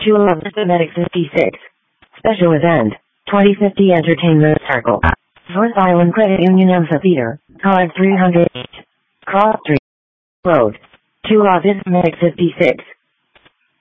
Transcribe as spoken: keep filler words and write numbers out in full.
two of Systematic fifty-six. Special event. twenty fifty Entertainment Circle. North Island Credit Union Amphitheater. Card three hundred eight. Cross Street Road. two of Systematic fifty-six.